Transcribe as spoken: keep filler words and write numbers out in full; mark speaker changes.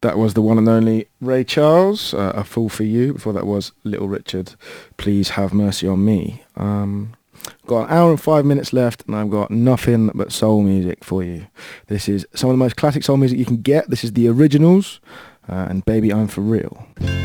Speaker 1: That was the one and only Ray Charles, uh, A Fool for You. Before that was Little Richard, Please Have Mercy on Me. Um, got an hour and five minutes left, and I've got nothing but soul music for you. This is some of the most classic soul music you can get. This is the originals, uh, and Baby I'm For Real.